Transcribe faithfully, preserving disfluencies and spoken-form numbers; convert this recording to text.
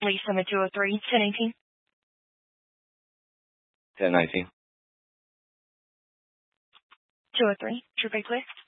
Lease number two oh three, ten eighteen. ten nineteen. two oh three, True Pay Clear.